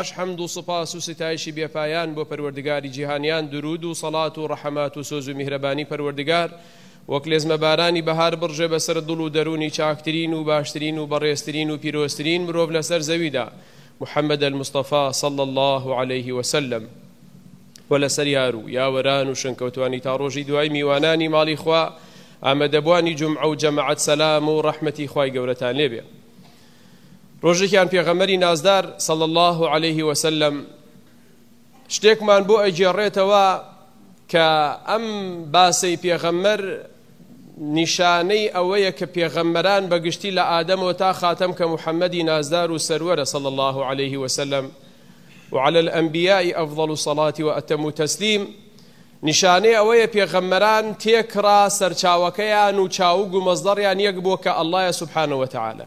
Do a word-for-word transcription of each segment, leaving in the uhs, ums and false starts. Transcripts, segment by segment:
پاش حەمد و سوپاس و ستایشی بێپایان بۆ پەروەردگاری جیهانیان درود و سەڵات و ڕەحەمات و سۆز و میهرەبانی پەروەردگار وەک لێزمەبارانی بەهار بڕژێ بەسەر دڵ و دەرونی چاکترین و باشترین و بەڕێزترین و پیرۆزترین مرۆڤ لەسەر زەویدا محەممەد المستەفا صلی الله عليه وسلم و لەسەر یار و یاوەران و شنکەوتوانی تا ڕۆژی دوای میوانانی ماڵی خوا ئامادەبوانی جومعە و جەماعەت سەلام و ڕەحمەتی خوای گەورەتان لێبێ. ڕۆژێکیان پێغەمبەری نازدار صلی الله عليه وسلم شتێکمان بۆ ئەگێڕێتەوە کە ئەم باسەی پێغەمبەر نیشانەی ئەوەیە کە پێغەمبەران بەگشتی لە ئادەمەوە تا خاتەم کە محەممەدی نازدار و سەروەرە صلی الله عليه وسلم وعلى الأنبياء أفضل الصلاة وأتم تسليم نیشانەی ئەوەیە پێغەمبەران تێکرا سەرچاوەکەیان و چاوگ و مەزدەڕیان یەک بووە کە ئەڵڵایە سوبحانە وتعالە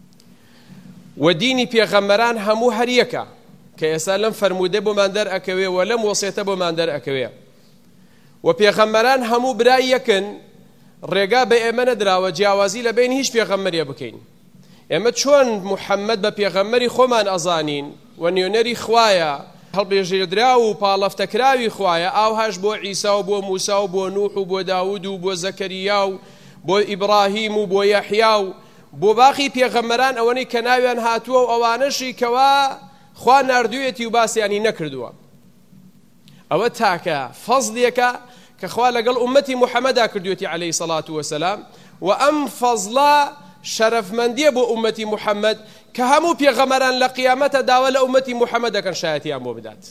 و دینی پێغەمبەران هەموو هەر یەکە کە ئێستا لەم فەرموودە بۆمان دەرئەکەوێ و لەم وەسیەتە بۆمان دەرئەکەوێ و پێغەمبەران هەموو برای یەکن ڕێگا بە ئێمە نەدراوە جیاوازی لە بین هیچ پێغەمبەرێ بکەین. ئێمە چۆن محەممەد بە پێغەمبەری خۆمان ئەزانین و نوێنەری خوایە هەڵبێژێدرا و پاڵەفتەکراوی خوایە ئاوهاش بۆ عیسا و بۆ موسا و بۆ نوح و بۆ داود و بۆ زەکەریا و بۆ ئیبراهیم و بۆ یەحیا و بۆ باقی پێغەمبەران ئەوەنەی کە ناویان هاتووە و ئەوانەشی کەوا خوا ناردوویەتی و باسیانی نەکردووە. ئەوە تاکە فەزڵێکە کە خوا لەگەڵ ئومەتی محەممەدا کردوێتی عەلەیهی سەڵات وەسەلام و ئەم فەزڵە شەرەفمەندیە بۆ ئومەتی محەممەد کە هەموو پێغەمبەران لە قیامەتە داوا لە ئومەتی محەممەد دەکەن شایەتیان بۆ بدات.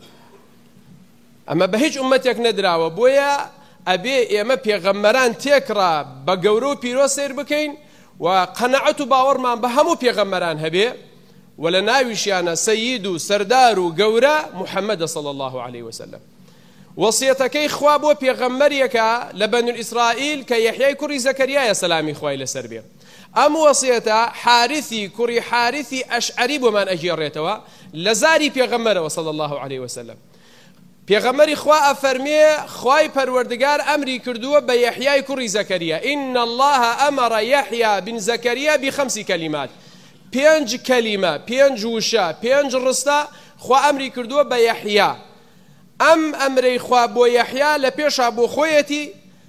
ئەمە بە هیچ ئومەتێک نەدراوە بۆیە ئەبێ ئێمە پێغەمبەران تێکڕا بە گەورە و پیرۆ سیر بکەین و قەنەعەت و باوەڕمان بە هەموو پێغەمبەران هەبێ و لە ناویشیانە سەیید و سەردار و گەورە محەممەدە صلی الله عليه وسلم. وەسیەتەکەی خوا بۆ پێغەمبەرێکە لە بەنو ئیسرائیل کە یەحیای کوڕی زەکەریایە سەلامی خوای لەسەر بێ. ئەم وەسیەتە حارثی کوڕی حارثی ئەشعەری بۆمان ئەگێڕێتەوە لە زاری پێغەمبەرەوە صلی الله عليه وسلم. پێغەمبەری خوا ئەفەرمێ خوای پەروەردگار ئەمری کردووە بە یەحیای کوڕی زەکەریا ئین الله ئەمەڕ یەحیا بن زەکەریا بخەمسی کەلیمات پێنج کەلیمە پێنج وشە پێنج ڕستە خوا ئەمری کردووە بە یەحیا. ئەم ئەمرەی خوا بۆ یەحیا لە پێشا بۆ خۆیەتی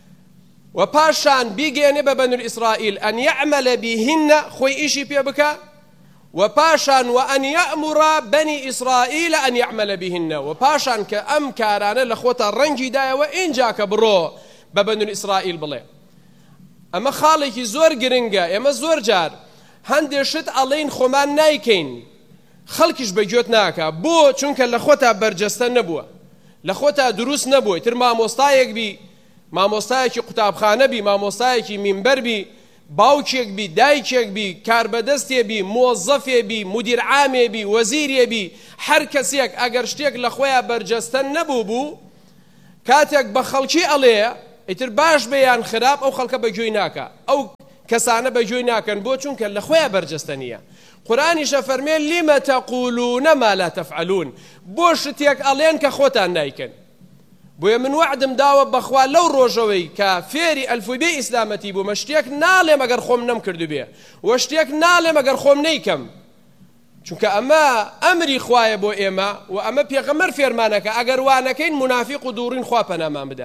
و پاشان بیگەێنێ بە بەنو ئیسرائیل ئەن یەعمەلە بیهینە خۆی ئیشی پێ بکە و پاشان و ئەن یەأموڕە بەنی ئیسرائیل ئەن یەعمەلە بیهینە و پاشان کە ئەم کارانە لە خۆتە ڕەنگی دایەوە ئینجا کە بڕۆ بە بەنو ئیسرائیل بڵێ. ئەمە خاڵێکی زۆر گرنگە. ئێمە زۆر جار هەندێک شت ئەڵێین خۆمان نایکەین خەڵکیش بەگوێت ناکە بۆ چونکە لە خۆتا بەرجەستە نەبووە لە خۆتا دروست نەبووی تر مامۆستایەک بی مامۆستایەکی قوتابخانە بی مامۆستایەکی مینبەر بی باوکێک بی دایکێک بی کاربەدەستێ بی مۆزەفێ بی مدیر عامێ بی وەزیرێ بی هەر کەسێک ئەگەر شتێک لە خۆیان بەرجەستە نەبوو بوو کاتێک بە خەڵکی ئەڵێ ئیتر باش بەیان خراپ ئەو خەڵکە بەگوێی ناکە ئەو کەسانە بەگوێی ناکەن بۆ چونکە لە خۆیان بەرجەستە نییە. قورئانیشە فەرمێ لیمە تەقولونە ما لا تەفعەلون بۆ شتێک ئەڵێن کە خۆتان نایکەن. بۆیە من وعدم داوە بەخوا لەو ڕۆژەوەی کە فێری ئەلفوبێ ئیسلامەتی بوومە شتێک ناڵێم ئەگەر خۆم نەمکردو بێ و شتێک ناڵێم ئەگەر خۆم نەیکەم چونکە ئەمە ئەمری خوایە بۆ ئێمە و ئەمە پێغەمبەر فێرمانەکە ئەگەر وانەکەین منافق و دووڕین خوا پەنامان بدە.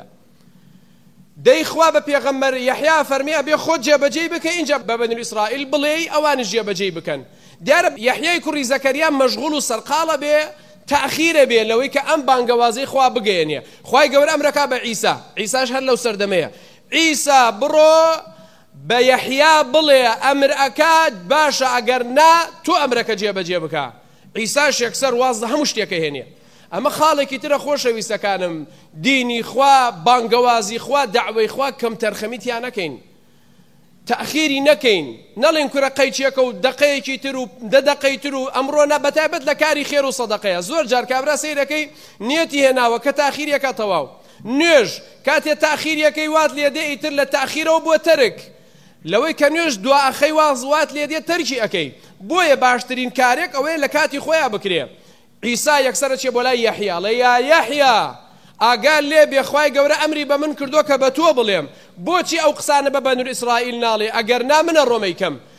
دەی خوا بە پێغەمبەر یەحیا فەرمی ئەبێ خۆت جێبەجێی بکە ئینجا بە بەنو ئیسرائیل بڵێ ئەوانش جێبەجێی بکەن. دیارە یەحیای کوڕی زەکەریا مەشغوڵ و سەرقاڵە بێ تأخیرە بێ لەوەی کە ئەم بانگەوازەی خوا بگەێنێ. خوای گەورە ئەمرەکا بە عیسا عیساش هەر لەو سەردەمەیە عیسا بڕۆ بە یەحیا بڵێ ئەمر ئەکات باشە ئەگەر نا تۆ ئەمرەکە جێبەجێ بکە. عیساش یەکسەر واز لە هەموو شتێکە هێنێ. ئەمە خاڵێکی ترە خۆشەویستەکانم دینی خوا بانگەوازی خوا دەعوەی خوا کەم تەرخەمیتیان نەکەین تأخیری نەکەین نەڵێن کورە قەیچێکە و دەقەیەکی تر و دە دەقەی تر و ئەمڕۆ نەبەتایبەت لە کاری خێر و سەدەقەیە زۆر جار کابرا سەیرەکەی نیەتی هێناوە کە تاخیریەکە تەواو نوێژ کاتێ تاخیریەکەی وات لێدێ ئیتر لە تاخیرەوە بۆ تەرک لەوەی کە نوێژ دوا ئەخەی واز وات لێدێ تەرکی ئەەکەی بۆیە باشترین کارێک ئەوەیە لە کاتی خۆیان بکرێ. عیسا یەکسەرە چێ بۆ لای یەحیا لە یا یەحیا ئاگال لێ بێخوای گەورە ئەمری بە من کردووە کە بە تۆ بڵێم بۆچی ئەو قسانە بە بەنو ئیسرائیل ناڵێ ئەگەر نا منە ڕۆمەیکەم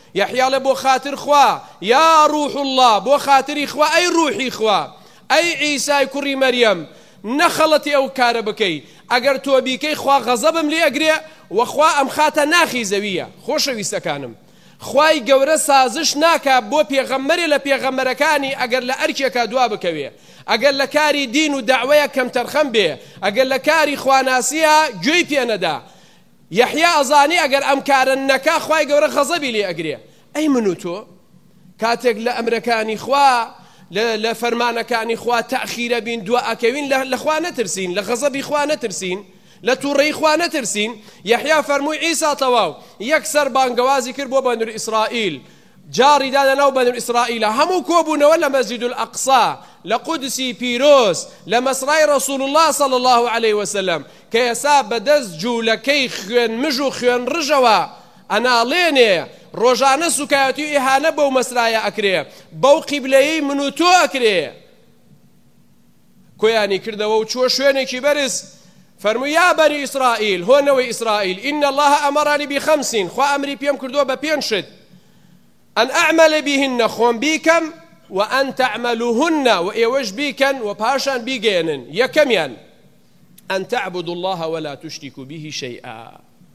يحيى لبو خاطر خوا يا روح الله بو خاطري خوا أي روحي خوا أي عيسى كري مريم نخلتي أو كاربكي أجر توبيكي خوا غضبم لي أجري وخوا أم خاتا ناخي زوية خوش ويستكانم خواي گەورە سازش ناکا بۆ پێغەمبەرێ لە پێغەمبەرەکانی ئەگەر لە ئەرکێکا دوا بکەوێ ئەگەر لە کاری دین و داوایە کەم تەرخەم بێ ئەگەر لە کاری خواناسیە گوێی پێ نەدا یەحیا ئەزانی ئەگەر ئەم کارە نەکا خوای گەورە غەزەبی لێ ئەگرێ ئەی من و تۆ کاتێک لە ئەمرەکانی خوا لە فەرمانەکانی خوا تەخیرە بین دوا ئەکەوین لە خوا نەترسین لە غەزەبی خوا نەترسین لە تووڕێی خوا نەترسین یەحیا فەرمووی عیسا تەواو یەکسەر بانگەوازی کرد بۆ بەنو ئیسرائیل جاری دادە ناو بەنو ئیسرائیلە هەموو کۆبوونەوە لە مەسجید الأقصا لە قودسی پیرۆز لە مەسرای رسول الله صلى الله عليه وسلم کە ئێستا بەدەست جوولەکەی خوێن مژ و خوێن ڕژەوە ئەناڵێنێ ڕۆژانە سوکایەتی و ئیهانە بەو مەسرایە ئەکرێ بەو قیبلەیەی من و تۆ ئەکرێ کۆیانی کردەوە و چوە شوێنێکی بەرز فرموا يا بني إسرائيل هو نوي إسرائيل إن الله أمرني بخمس خوا أمري بيم كردوا ببينشد أن أعمل بهن خوم بيكم وأن تعملوهن وإيوج بيكن وباشان بيجينن يكميان أن تعبدوا الله ولا تشركوا به شيئا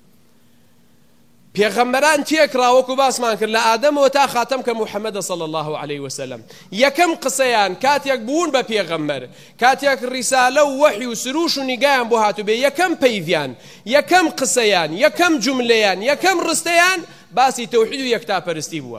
پێغەمبەران تێکراوەکو باسمان کرد لە ئادەمەوە تا خاتەم کە موحەممەدە صلی الله عليه وسلم یەکەم قسەیان کاتێک بوون بە پێغەمبەر کاتێک ڕیسالە و وەحی و سروش و نیگایان بۆ هاتوبێ یەکەم پەیویان یەکەم قسەیان یەکەم جوملەیان یەکەم ڕستەیان باسی تەوحید و یەکتاپەرستی بووە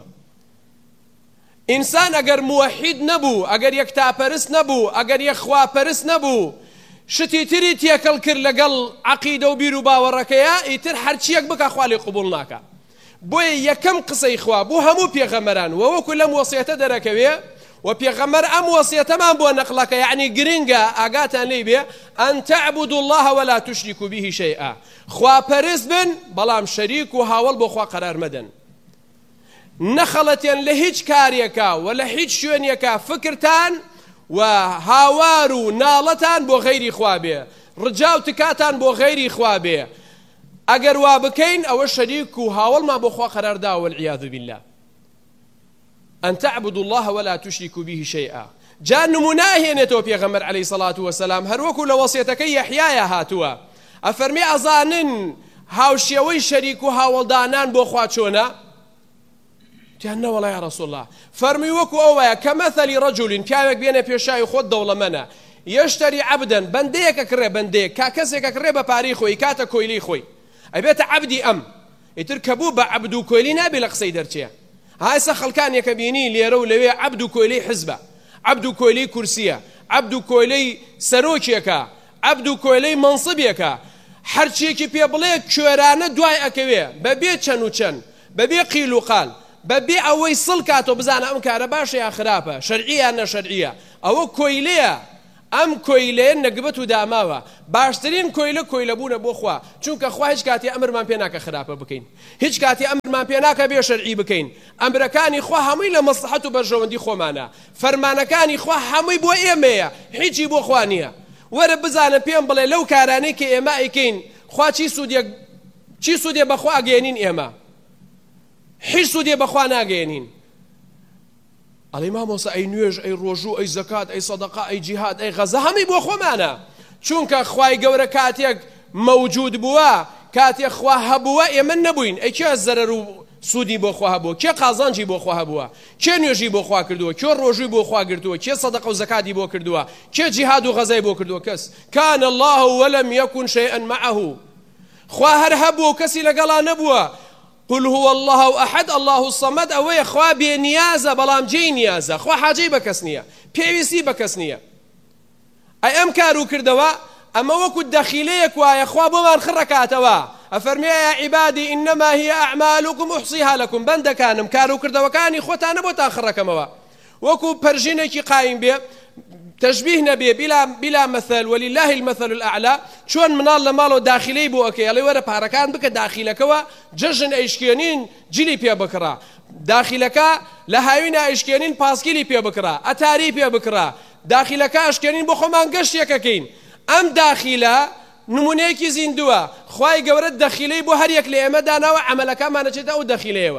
ئینسان ئەگەر موحید نەبوو ئەگەر یەکتاپەرست نەبوو ئەگەر یەخواپەرست نەبوو شتی تری تێکەڵ کرد لەگەڵ عەقیدە و بیر و باوەڕەکەیە ئیتر هەرچیەک بکە خوا لێ قبوڵ ناکە بۆیە یەکەم قسەی خوا بۆ هەموو پێغەمبەران و وەکو لەم وەسیەتە دەرەکەوێ و پێغەمبەر ئەم وەسیەتەمان بۆ نەقڵەکە یعنی گرنگە ئاگاتان لێ بێ ئەن تەعبودوا الله ولا تشركوا به شيئا خواپەرست بن بەڵام شەریک و هاوڵ بۆ خوا قەرار مەدەن نەخەڵەتیان لە هیچ کارێکە و لە هیچ شوێنێکە فکرتان و هاوار و ناڵەتان بۆ غەیری خوا بێ ڕجا و تکاتان بۆ غەیری خوا بێ ئەگەر وا بکەین ئەوە شەریک و هاوڵمان بۆ خوا قەراردا والعیاذ بالله أن تعبدوا الله ولا تشركوا به شيئا جا نمونە هێنێتەوە پێغەمبەر عليه الصلاة والسلام هەروەکو لە وەسیەتەکەی یەحیایە هاتووە ئەفەرمی ئەزانن هاوشێوەی شەریک و هاوڵدانان بۆ خوا چۆنە جانا والله يا رسول الله فرمي وكو أويا كمثل رجل كاوك بينا بيشاي خود دولة منا يشتري عبدا بنديك كري بنديك كاكسك كري بباريخو إكاتا كويلي خوي أي بيت عبدي أم يتركبوا بعبدو كويلي نابي لقصي درتيا هاي سخل كان يكبيني ليرو لوي عبدو كويلي حزبة عبدو كويلي كرسية عبدو كويلي سروكيكا عبدو كويلي منصبيكا حرشيكي بيبليك شورانا دواي أكوية ببيت شنو شن ببي قيلو قال بەبێ ئەوەی سڵ کاتۆ بزانە ئەم کارە باشە یا خراپە شەرعیە نەشەرعیە ئەوە کۆیلەیە ئەم کۆیلەیە نەگبەت و داماوە باشترین کۆیلە کۆیلەبوونە بۆ خوا چونکە خوا هیچ کاتی ئەمرمان پێ ناکە خراپە بکەین هیچ کاتی ئەمرمان پێ ناکە بێ شەرعی بکەین ئەمرەکانی خوا هەمووی لە مەسلحەت و بەرژەوەندی خۆمانە فەرمانەکانی خوا هەمووی بۆ ئێمەیە هیچی بۆ خوا نییە وەرە بزانە پێم بڵێ لەو کارانەی کە ئێمە ئەیکەین خوا چی سوودێک چی سوودێ بەخوا ئەگەێنین ئێمە هیچ سوودێ بەخوا ناگەێنین ئەڵێ مامۆستا ئەی نوێژ ئەی ڕۆژوو ئەی زەکات ئەی سەدەقا ئەی جیهاد ئەی غەزە هەمی بۆ خۆمانە چونکە خوای گەورە کاتێک مەوجود بووە کاتێک خوا هەبووە ئێمە نەبووین ئەی کێ زەرەر و سوودی بۆ خوا هەبووە کێ قازانجی بۆ خوا هەبووە کێ نوێژی بۆ خوا کردووە کێ ڕۆژووی بۆ خوا گرتووە کێ سەدەقە و زەکاتی بۆ کردووە کێ جیهاد و غەزای بۆ کردووە کەس کان الله ولم يكن شيئا معه خوا هەر هەبووە و کەسی لەگەڵا نەبووە قل هو الله أحد الله الصمد أوي خوا بنيازة بلام جي نيازة خوا حاجي بكسنية بيويسي بكسنية أي أم كارو كردوا أما وكو الداخليك ويا خوا بمان خركاتوا أفرمي يا عبادي إنما هي أعمالكم أحصيها لكم بند كانم كارو كردوا كاني خوتانا بوتا خركموا وكو برجينيكي قايم بيه تشبيه نبي بلا بلا مثل ولله المثل الأعلى شون منال لمالو داخلي بو أوكي اللي ورا بحركان بك داخلك وا ججن إشكيانين جلي بيا بكرة داخلك لهاوينا إشكيانين باسكيلي بيا بكرة أتاري بيا بكرة داخلك إشكيانين بخمان قش يكاكين أم داخله نمونيكي زندوا خواي قورت داخلي بو هر يك لئمة دانا وعملك ما نجد أو داخلي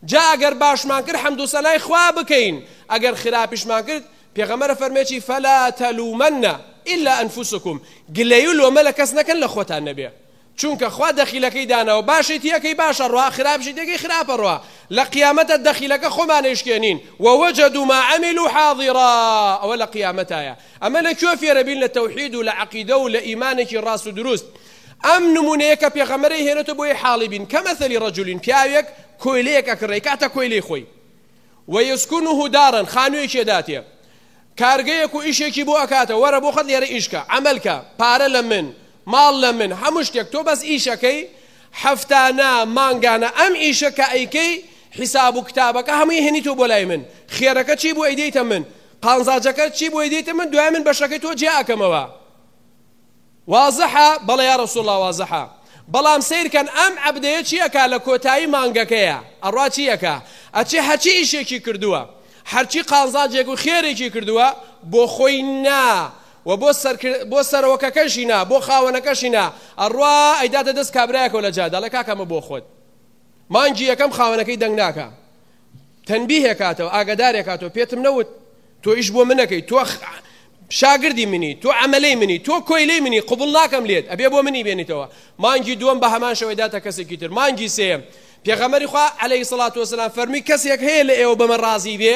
جا ئەگەر باشمان کرد حەمد و سەنای خوا بکەین ئەگەر خراپیشمان کرد پێغەمبەر فەرمێکی فەلا تەلومەنە ئیلا ئەنفوسکم گلەی و لۆمە لە کەس نەکەن لە خۆتان نەبێ چونکە خوا دەخیلەکەی دانەوە باشیت یەکەی باشە ڕوا خراپشیت یەکەی خراپە ڕوا لە قیامەتە دەخیلەکە خۆمانەیشکێنین ووەجەدوا ما عەملوا حاضرا ئەوە لە قیامەتایە ئەمە لەکوێ فێرە بین لە تەوحید و لە عەقیدە و لە ئیمانێکی ڕاست و دروست ئەم نمونەیە کە پێغەمبەرەی هێنێتە بۆی حاڵی بین کەمەثەلی ڕەجولین پیاوێک کۆیلەیەک ئەکڕێ کاتە کۆیلەی خۆی وەیەسکونه دارن خانوویەکی داتێ کارگەیەک و ئیشێکی بۆ ئەکاتە وەرە بۆ خەت لێرە ئیشکە عەمەلکە پارە لە من ماڵ لە من هەموو شتێک تۆ بەس ئیشەکەی هەفتانە مانگانە ئەم ئیشە کە ئەیکەی حیساب و کتابەکە هەمووی هێنیتەوە بۆ لای من خێرەکە چی بۆ ئەیدەیتە من قانزاجەکە چی بۆ ئەیدەیتە من دوای من بەشەکەی تۆ جێ ئەکەمەوە وازەحە بەڵێ یا ڕەسوڵ الله وازەحە بەڵام سیرکەن ئەم عەبدەیە چی ئەکا لە کۆتایی مانگەکەیە ئەڕوا چی ئەکا ئەچێ هەچی ئیشێکی کردووە هەرچی قانزاجێک و خێرێکی کردووە بۆ خۆی نا و بۆ سەرۆکەکەشی نا بۆ خاوەنەکەشی نا ئەڕوا ئەیداتە دەست کابرایەکەوە لە جادا لە کاکەمە بۆ خۆت مانگی یەکەم خاوەنەکەی دەنگ ناکە تەنبیهێکاتەوە ئاگادارێکاتەوە پێتم نەوت تۆ ئیش بۆ منەکەی تۆ شاگردی منی تۆ عەمەلەی منی تۆ کۆیلەی منی قبوڵ ناکەم لێت ئەبێ بۆ منی بێنیتەوە مانگی دووەم بە هەمان شەوەی داتە کەسێکی تر مانگی سێم پێغەمبەری خوا عەلەیهی سەڵات وەسەلام فەرمی کەسێک هەیە لە ئێوە بەمە ڕازی بێ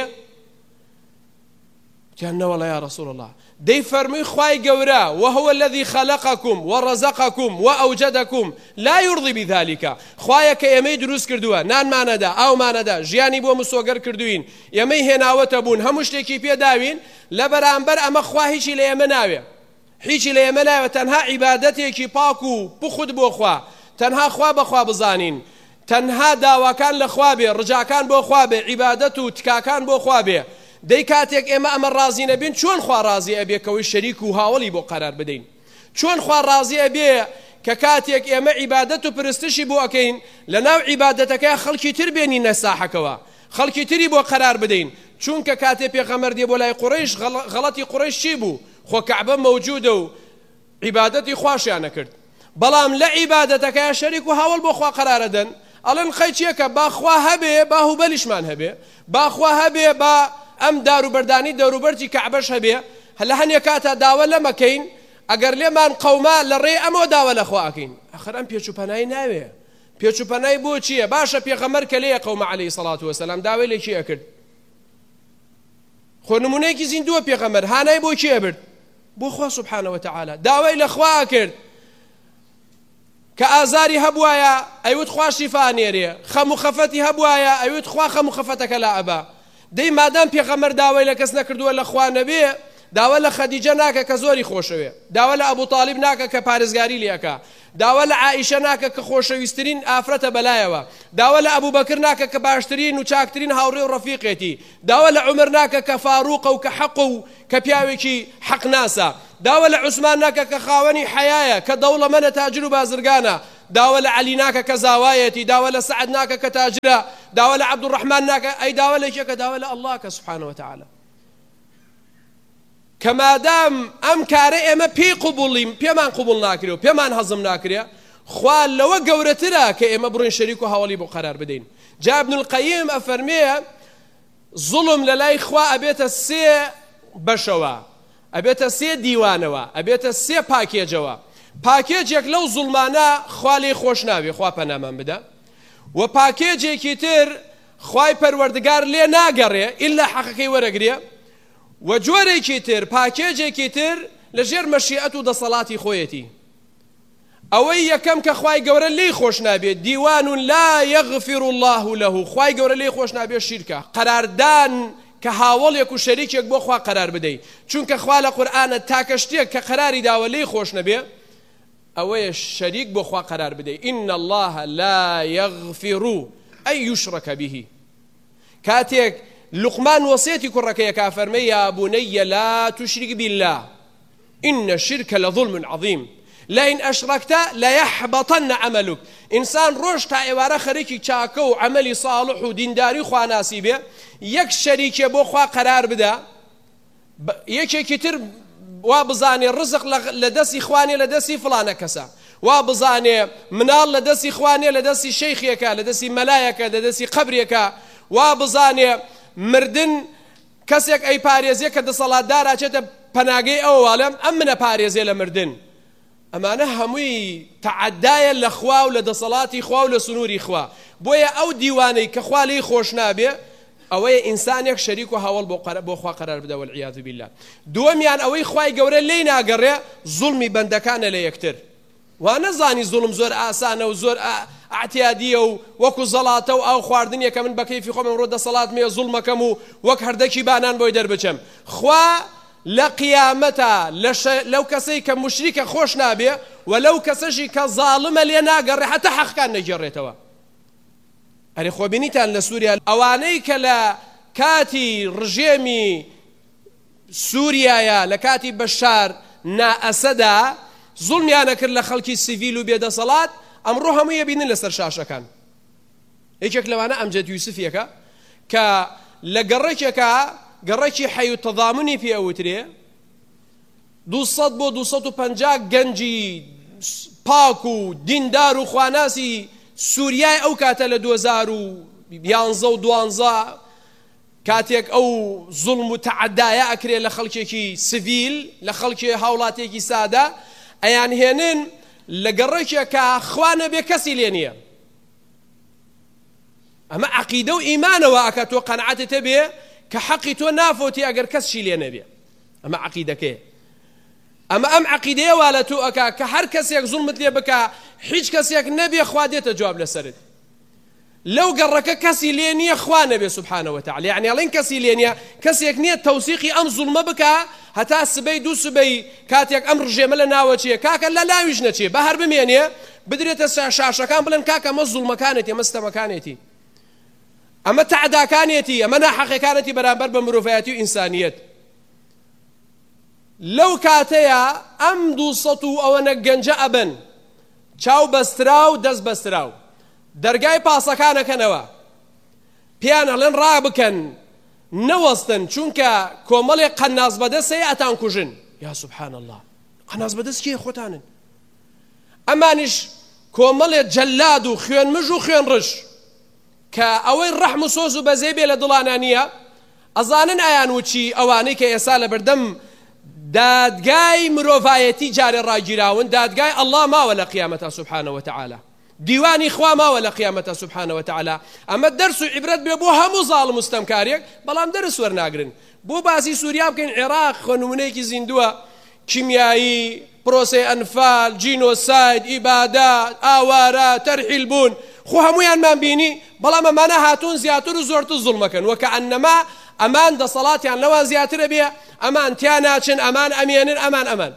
كان والله يا رسول الله دي فرمي خواي قورا وهو الذي خلقكم ورزقكم وأوجدكم لا يرضي بذلك خوايا كيمي دروس كردوا نان ما ندا أو ما ندا جياني بو مسوغر كردوين يمي هنا وتبون همش لكي بيا داوين لبرانبر أما خوا هيشي ليمناوي هيشي ليمناوي تنها عبادتي كي باكو بخد بو خوا تنها خوا بخوا بزانين تنها داوا كان لخوا بي رجا كان بو خوا بي عبادته تكا كان بو خوا بي دەی کاتێک ئێمە ئەمە ڕازی نەبین چۆن خوا ڕازی ئەبێ کەوەی شەریک و هاوڵی بۆ قەرار بدەین چۆن خوا ڕازی ئەبێ کە کاتێک ئێمە عیبادەت و پرستشی بۆ ئەکەین لە ناو عیبادەتەکەی خەڵکی تر بێنینە ساحەکەوە خەڵکی تری بۆ قەرار بدەین چونکە کاتێک پێغەمبەر دێ بۆ لای قوڕەیش غەڵەتی قوڕەیش چی بوو خۆ کەعبە مەوجودە و عیبادەتی خواشیان نەکرد بەڵام لە عیبادەتەکەی شەریک و هاوڵ بۆ خوا قەرارە دەن ئەڵێن خەی چیەکە با خوا هەبێ با هوبەلیشمان هەبێ با خوا هەبێ با ئەم داروبەردانی دەوروبەرتی کەعبەش هەبێ لە هەنێک کاتە داوە لەمەکەین ئەگەر لێمان قەوما لە ڕێ ئەمەوە داوە لەخوا ئەکەین ئەخر ئەم پێچوپەنایی ناوێ پێچوپەنایی بۆ چییە باشە پێغەمبەر کە لێیە قەومە عەلەیهی سەڵات وەسەلام داوای لێ چی ئەکرد خۆ نمونەیەکی زیندووە پێغەمبەر هانای بۆ چی ئەبرد بۆ خوا سوبحانە وتەعالە داوای لەخوا ئەکرد کە ئازاری هەبوایە ئەیوت خوا شیفا نێرێ خەم و خەفەتی هەبوایە ئەیوت خوا خەم و خەفەتەکە لا ئەبا دەی مادام پێغەمبەر داوای لە کەس نەکردووە لە خوا نەبێ داوا لە خەدیجە ناکە کە زۆری خۆشەوێ داوا لە ئەبوو تاڵیب ناکە کە پارێزگاری لێکە داوا لە عائیشە ناکە کە خۆشەویستترین ئافرەتە بەلایەوە داوا لە ئەبوو بەکر ناکە کە باشترین و چاکترین هاوڕێ و ڕەفیقێتی داوا لە عومەر ناکە کە فاروقە و کە حەق و کە پیاوێکی حەق ناسە داوا لە عوسمان ناکە کە خاوەنی حەیایە کە دەوڵەمەندە تاجر و بازرگانە داوا لە عەلی ناکە کە زاوایەتی داوا لە سەعد ناکە کە تاجرە داوا لە عەبدوڕەحمان ناکە ئەی داوا لە کێکە داوا لە ئەڵڵا کە سوبحانەهو وتەعالە کە مادام ئەم کارە ئێمە پێی قوبوڵیم پێمان قوبوڵ ناکرێ و پێمان هەزم ناکرێ خوا لەوە گەورەترە کە ئێمە بڕۆین شەریک و هەواڵی بۆ قەرار بدەین جا ابن القەییم ئەفەرمێ زوڵم لە لای خوا ئەبێتە سێ بەشەوە ئەبێتە سێ دیوانەوە ئەبێتە سێ پاکێجەوە پاکێجێک لەو زوڵمانە خوا لێی خۆش ناوێ خوا پەنامان بدە و پاکێجێکی تر خوای پەروەردگار لێ ناگەڕێ ئیلا حەقەکەی وەرەگرێ و جۆرێکی تر پاکێجێکی تر لەژێر مەشیئەت و دەسەڵاتی خۆیەتی ئەوەی یەکەم کە خوای گەورە لێی خۆش نابێت دیوان لا یەغفر الله له خوای گەورە لێی خۆش نابێت شیرکە قەراردان کە هاوڵێک و شەریکێک بۆ خوا قەرار بدەیت چونکە خوا لە قورئانە تاکە شتێک کە قەراری داوە لێی خۆش نەبێ ئەوەیە شەریک بۆ خوا قەرار بدەیت إن الله لا يغفر أن يشرك به کاتێک لقمان وصيتي كركيا كافرمي يا بني لا تشرك بالله إن الشرك لظلم عظيم لئن أشركت ليحبطن عملك إنسان روش تا إوارا خريكي چاكو عملي صالح ودين داري خوا ناسيبه يك شريك بو خوا قرار بدا يك كتر وابزاني الرزق لدسي إخواني لدسي فلان كسا وا بزانێ مناڵ لە دەستی خوانێ لە دەستی شەیخێکە لە دەستی مەلایەکە لە دەستی قەبرێکە وا بزانێ مردن کەسێک ئەی پارێزیە کە دەسەڵاتدار ئاچێتە پەناگەی ئەوواڵم ئەم منە پارێزێ لە مردن ئەمانە هەمووی تەعەدایە لە خوا و لە دەسەڵاتی خوا و لە سنووری خوا بۆیە ئەو دیوانەی کە خوا لێی خۆش نابێ ئەوەیە ئینسانێک شەریک و هەوڵ بۆ خوا قەرار بدە وەالعیاذ بالله دووەمیان ئەوەی خوای گەورە لێی ناگەڕێ زوڵمی بەندەکانە لە یەکتر وا نەزانی زوڵم زۆر ئاسانە و زۆر ئاعتیادیە و وەکو زەڵاتە و ئاو خواردنیەکە من بە کەیفی خۆم ئەمڕۆ دەسەڵات مێ زوڵمەکەم و وەک هەردەکی بانان بۆی دەربچەم خوا لە قیامەتە لەو کەسەی کە موشریکە خۆش نابێ و لەو کەسەشی کە زاڵمە لێ ناگەڕێ حەتا حەقەکان نەگێڕێتەوە ئەرێ خۆبینیتان لە سووریا ئەوانەی کە لە کاتی ڕژێمی سووریایە لە کاتی بەشار نائەسەدا زوڵمیانە کرد لە خەڵکی سیڤیل و بێدەسەڵات ئەمڕۆ هەمووی ئەبینن لەسەر شاشەکان یەکێک لەوانە ئەمجەد یوسفیەکە کە لە گەڕێکێکە گەڕێکی حەی و تەضامنی پێ ئەوترێ دووسەد بۆ دووسەد و پەنجا گەنجی پاک و دیندار و خواناسی سووریای ئەو کاتە لە دوو هەزار و یانزە و دوانزە کاتێک ئەو زوڵم و تەعەدایە ئەکرێ لە خەڵکێکی سڤیل لە خەڵکی هاوڵاتێکی سادە ئەیان هێنن لە گەڕێکێکە خوا نەبێ کەسی لێ نییە ئەمە عەقیدە و ئیمانەوە ئەکە تۆ قەنەعەتت هەبێ کە حەقی تۆ نافۆتی ئەگەر کەسشی لێ نەبێ ئەمە عەقیدەکەیە ئەمە ئەم عەقیدەیە وا لە تۆ ئەکا کە هەر کەسێک زوڵمت لێ بکە هیچ کەسێک نەبێ خوا دێتە جواب لەسەرت لەو گەڕەکە کەسی لێ نییە خوا نەبێ سوبحانە وتەعالا یعنی ئەڵێن کەسی لێ نییە کەسێک نییە تەوسیقی ئەم زوڵمە بکە هەتا سبەی دوو سبەی کاتێک ئەم ڕژێمە لە ناوە چیە کاکە لە لاویش نەچێ بە هەر بمێنێ بدرێتە شاشەکان بڵێن کاکە ئەمە زوڵمەکانێتی ئەمە ستەمەکانێتی ئەمە تەعەداکانێتی ئەمە ناحەقیەکانێتی بەرامبەر بە مرۆڤایەتی و ئینسانیەت لەو کاتەیە ئەم دووسەد و ئەوەنە گەنجە ئەبن چاو بەسترا و دەست بەسترا و دەرگای پاسەکانەکەنەوە پیان هەڵێن ڕابکەن نەوەستن چونکە کۆمەڵێک قەناز بەدەستەیە ئەتان کوژن یا سوبحان الله قەناز بەدەست کێ خۆتانن ئەمانیش کۆمەڵێک جەلاد و خوێن مژ و خوێن ڕژ کە ئەوەی ڕەحم و سۆز و بەزەی بێ لە دڵانە نییە ئەزانن ئایان وچی ئەوانەی کە ئێستا لە بەردەم دادگای مرۆڤایەتی جارێ ڕاگیراون دادگای ئەڵڵا ماوە لە قیامەتە سوبحانە وتەعالا دیوانی خوا ماوە لە قیامەتە سوبحانە وتەعالا ئەمە دەرس و عیبرەت بێ بۆ هەموو زاڵم و ستەمکارێک بەڵام دەرس وەرناگرن بۆ باسی سووریا بکەین عێراق خۆ نمونەیەکی زیندووە کیمیایی پرۆسەی ئەنفال جینۆساید ئیبادات ئاوارە تەرحیل بوون خۆ هەموویانمان بینی بەڵام ئەمانە هاتوون زیاتر و زۆرتر زوڵمەکەن وەکە ئەنەما ئەمان دەسەڵاتیان لەوان زیاترە بێ ئەمان تیا ناچن ئەمان ئەمێنن ئەمان ئەمان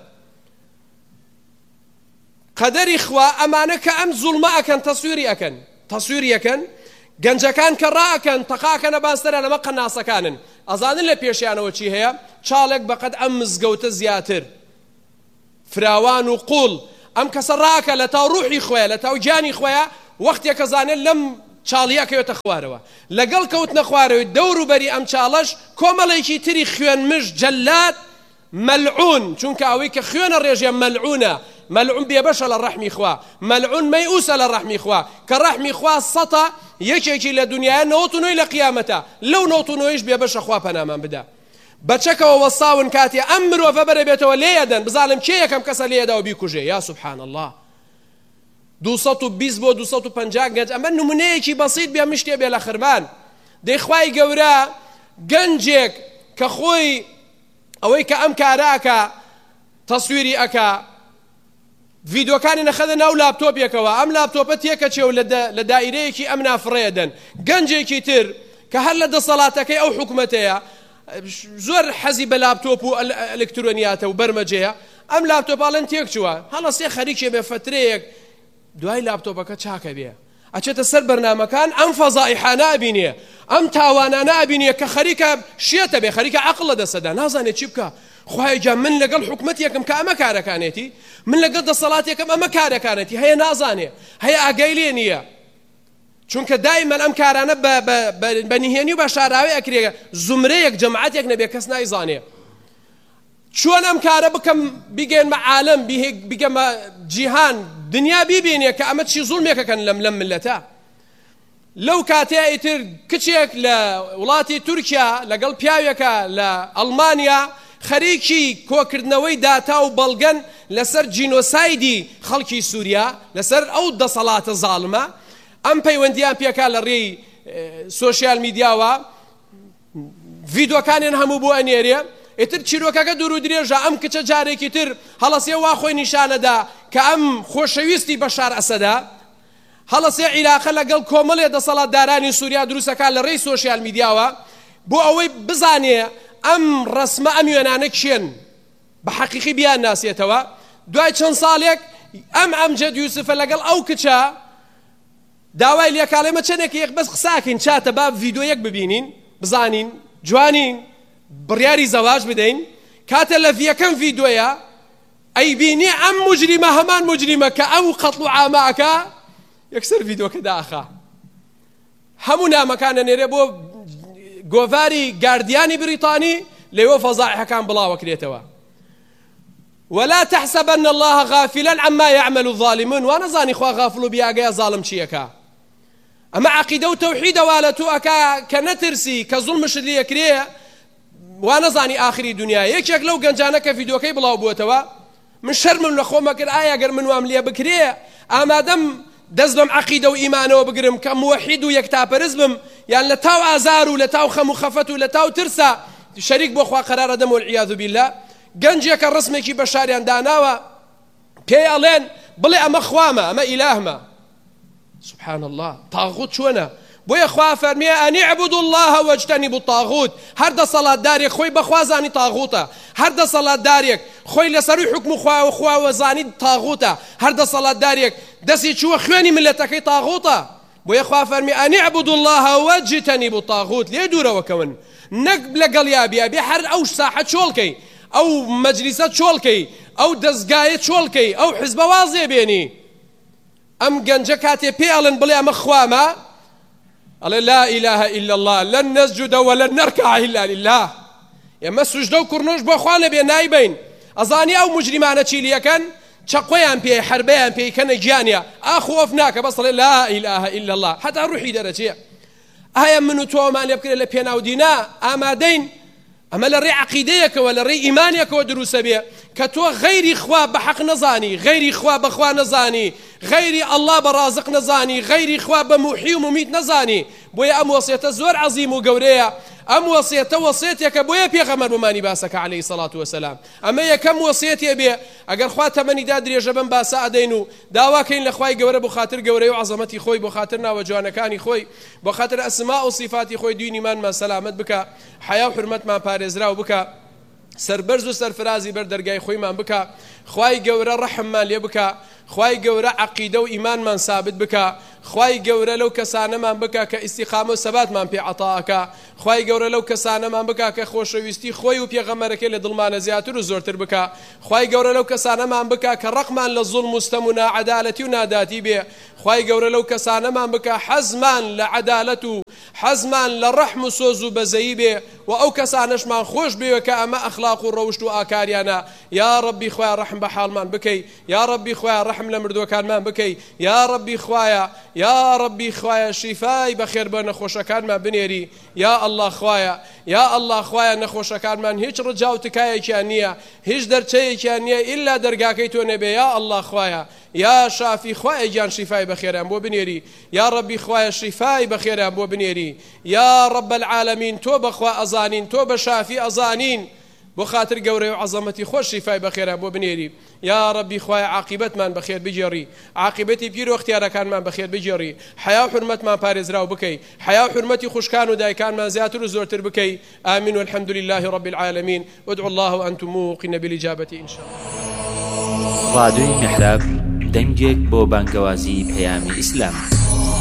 قەدەری خوا ئەمانە کە ئەم زوڵمە ئەکەن تەسویری ئەکەن تەسویری ئەکەن گەنجەکان کە ڕائەکەن تەقاکەنە بازترە لەمە قەناسەکانن ئەزانن لە پێشیانەوە چی هەیە چاڵێک بەقەد ئەم مزگەوتە زیاتر فراوان و قوڵ ئەم کەسە ڕاکە لە تاو ڕوحی خۆیە لە تاو گیانی خۆیە وەختێکە زانێت لەم چاڵیە کەوێتە خوارەوە لەگەڵ کەوتنە خوارەوەی دەور و بەری ئەم چاڵەش کۆمەڵێکی تری خوێن مژ جەلات مەلعون چونکە ئەوەی کە خوێنە ڕێژێ مەلعونە مەلعون بێبەشە لە ڕەحمی خوا مەلعون مەیئوسە لە ڕەحمی خوا کە ڕەحمی خوا سەتە یەکێکی لە دنیایە نەوەت و نۆی لە قیامەتە لەو نەوەت و نۆیش بێبەشە خوا پەنامان بدە بەچەکەوە وەساون کاتێ ئەم مرۆڤە بەرەبێتەوە لێدەن بزانم کێ یەکەم کەسە لێداوە بیکوژێ یا سوبحان الله دووسەد و بیست بۆ دووسەد و پەنجا گەنج ئەمە نمونەیەکی بەسیط بێ مشتێ بێ لە خرمان دەیخوای گەورە گەنجێک کە خۆی ئەوەی کە ئەم کاراکە تەسویری ئەکا ڤیدۆکانی نەخەدە ناو لاپتۆپێکەوە ئەم لاپتۆپە تێکەچێ و لە دائیرەیەکی ئەم نافڕێدەن گەنجێکی تر کە هەر لە دەسەڵاتەکەی ئەو حکومەتەیە زۆر حەزی بە لاپتۆپ و ئەلکترۆنیاتە و بەرمەجەیە ئەم لاپتۆپاڵەن تێک چووە هەڵە سێ خەریکێ بێ فترەیەک دوای لاپتۆپەکە چاکە بێ ئەچێتە سەر بەرنامەکان ئەم فەزائیحانە ئەبینێ ئەم تاوانانە ئەبینێ کە خەریکە شێتە بێ خەریکە عەقڵ لە دەسەدا نازانێت چی بکە خوای جا من لەگەڵ حکومەتێکم کە ئەمە کارەکانێتی من لەگەڵ دەسەڵاتێکم ئەمە کارەکانێتی هەیە نازانێ هەیە ئاگای لێ نییە چونکە دایمەن ئەم کارانە بە نهێنی و بە شاراوی ئەکرێ زومرەیەک جەماعەتێک نەبێ کەس نایزانێ چۆن ئەم کارە بکەم بیگەنمە عالەم بیگەمە جیهان دنیا بیبینێ کە ئەمە چی زوڵمێکەکەن لەم لەم ملەتە. لەو کاتەیە ئیتر کچێک لە وڵاتی تورکیا لەگەڵ پیاوێکە لە ئەڵمانیا خەریکی کۆکردنەوەی داتا و بەڵگەن لەسەر جینۆسایدی خەڵکی سووریا لەسەر ئەو دەسەڵاتە زاڵمە. ئەم پەیوەندیان پێکا لە ڕێی سۆشیال میدیاوە ڤیدۆکانیان هەموو بۆ ئەنێرێ. ئیتر چیرۆکەکە دوور و درێژە ئەم کچە جارێکی تر هەڵەسێ وا خۆی نیشانەدا کە ئەم خۆشەویستی بەشار ئەسەدا هەڵەسێ عیراقە لەگەڵ کۆمەڵێ دەسەڵاتدارانی سووریا دروستەکان لە ڕێی سۆشیال میدیاوە بۆ ئەوەی بزانێ ئەم ڕسمە ئەم وێنانە کێن بە حەقیقی بیان ناسێتەوە. دوای چەند ساڵێک ئەم ئەمجەد یوسفە لەگەڵ ئەو کچە داوای لێکاڵێمە چەندێک یەک بەس قساکەین چاتە با ڤیدۆیەک ببینین بزانین جوانین بڕیاری زەواج بدەین. کاتە لە یەکەم ڤیدۆیە ئەیبینی ئەم موجریمە هەمان موجریمە کە ئەو قەتڵ و عاماکە یەکسەر ڤیدۆکە داخا هەموو نامەکانە نێرێ بۆ گۆڤاری گاردیانی بریتانی لەوە فەزاعیەکان بڵاوەکرێتەوە. ولا تحسبن الله غافلا عما يعمل الظالمون. وانزاني خوا غافل بياغا ظالم چیەکە. ئەمە عەقیدە و تەوحیدەوە لە تۆ ئەکا کە نەترسی کە زوڵمشت لێ یەکرێ وانەزانی ئاخری دنیا. یەکێک لەو گەنجانە کە ڤیدۆکەی بڵاو بووەتەوە من شەرمم لە خۆمە کرد ئایا گەر من وام لێ بکرێ ئامادەم دەست بەم عەقیدە و ئیمانەوە بگرم کە موحید و یەکتاپەرست بم یان لە تاو ئازار و لە تاو خەم و خەفەت و لە تاو ترسا شەریک بۆ خوا قەرارە دەم والعیاذ بالله. گەنجێکە ڕسمێکی بەشاریان داناوە پێی ئەڵێن بڵێ ئەمە خوامە ئەمە ئیلاهمە. سبحان الله تاغوت چۆنە؟ بۆیە خوا فەرمێ ئەن اعبدوا الله واجتنبوا الطاغوت. هەر دەسەڵاتدارێک خۆی بەخوا زانی تاغوتە. هەر دەسەڵاتدارێک خۆی لەسەروی حکم و خوا و خواوە زانی تاغوتە. هەر دەسەڵاتدارێک دەستی چووە خوێنی ملەتەکەی تاغوتە. بۆیە خوا فەرمێ ئەن اعبدوا الله واجتنبوا الطاغوت. لێ دوورەوەکەون نەک لەگەڵ یابیا بێ هەر ئەو ساحە چۆڵکەی ئەو مەجلیسە چۆڵکەی ئەو دەستگایە چۆڵکەی ئەو حیزبە وازێ بێنی. ئەم گەنجە کاتێ پێڵن بڵێ ئەمە خوامە ئەڵێ لا إله إلا الله لن نسجد ولن نركع إلا لله. ئێمە سوژدە و کوڕنوش بۆ خوا نەبێ نایبین. ئەزانی ئەو مجریمانە چی لەکەن چەقۆیان پێی حربەیان پێی کەنە گیانە ئاخۆف ناکە بەس ئەڵێ لا إله إلا الله حتا ڕوحی دەرەچێ. ئایا من و تۆمان لێ بکرێت لە پێناودینا ئامادەین ئەمە لە ڕێی عەقیدەیەکەوە لە ڕێی ئیمانێکەوە دروستە بێ کە تۆ غەیری خوا بە حەق نەزانی غەیری خوا بەخوا نەزانی غەیری ئەڵڵا بە ڕازق نەزانی غەیری خوا بە موحی و مومیت نەزانی. بۆیە ئەم وەسیەتە زۆر عەزیم و گەورەیە. ئەم وەسیەتە وەسیەتێکە بۆیە پێغەمبەر بمانی باسەکە عەلەیهی سەڵات وەسەلام. ئەمە یەکەم وەسیەتێ بێ ئەگەر خوا تەمەنیدا درێژە بم باسە ئەدەین و داواکەین لە خوای گەورە بۆ خاتر گەورەی و عەزەمەتی خۆی بۆ خاتر ناوە جوانەکانی خۆی بۆ خاتر ئەسما و صیفاتی خۆی دوینیمانمان سەلامەت بکە حیا و حورمەتمان پارێزراو بکە سەربەرز و سەرفرازی بەر دەرگای خۆیمان بکە خوای گەورە ڕەحممان لێ بکە خوای گەورە عەقیدە و ئیمانمان سابت بکە خوای گەورە لەو کەسانەمان بکە کە ئیستیقامە و سەباتمان پێ عەتاکە خوای گەورە لەو کەسانەمان بکە کە خۆشەویستی خۆی و پێغەمبەرەکەی لە دڵمانە زیاتر و زۆرتر بکە خوای گەورە لەو کەسانەمان بکە کە ڕقمان لە زوڵم و ستەم و ناعەدالەتی و ناداتی بێ خوای گەورە لەو کەسانەمان بکە حەزمان لە عەدالەت و حەزمان لە ڕەحم و سۆز و بەزەیی بێ و ئەو کەسانەشمان خۆش بێوە کە ئەمە ئەخلاق و ڕەوشت و ئاکاریانە. یا ڕەبی خوایە ڕەحم بە حاڵمان بکەی یا ڕەبی خوایە ڕەحم لە مردووەکانمان بکەی یا ڕەبی خوایە یا ڕەبی خوایە شیفای بەخێر بە نەخۆشەکانمان بنێری یا ئەڵڵا خوایە یا ئەڵڵا خوایە نەخۆشەکانمان هیچ ڕجا و تکایەکیان نییە هیچ دەرچەیەکیان نییە ئیلا دەرگاکەی تۆ نەبێ یا ئەڵڵا خوایە یا شافی خوایە گیان شیفای بەخێران بۆ بنێری یا ڕەبی خوایە شیفای بەخێران بۆ بنێری یا ڕەب العالەمین تۆ بەخوا ئەزانین تۆ بە شافی ئەزانین بۆ خاتر گەورەی و عەزەمەتی خۆش شیفای بەخێران بۆ بنێری یا ڕەبی خوایە عاقبەتمان بەخێر بجێڕی عاقبەتی پیر و اختیارەکانمان بەخێر بجێڕی حیا و حورمەتمان پارێزراو بکەی حیا و حورمەتی خوشکان و دایکانمان زیاتر و زۆرتر بکەی ئامین والحەمد لله رب العالمین وادعوا الله وأنتم موقنون بالإجابة إن شاء الله. رادیۆی میحراب دەنگێک بۆ بانگەوازی پەیامی ئیسلام.